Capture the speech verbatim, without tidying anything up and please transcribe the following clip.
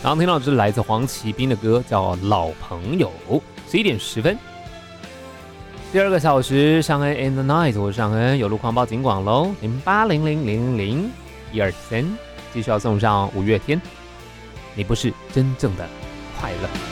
然后听到的是来自黄奇斌的歌，叫《老朋友》，十一点十分。第二个小时，尚恩 in the night， 我是尚恩，有路狂暴警广喽，零八零零零零一二三，继续要送上五月天，你不是真正的快乐。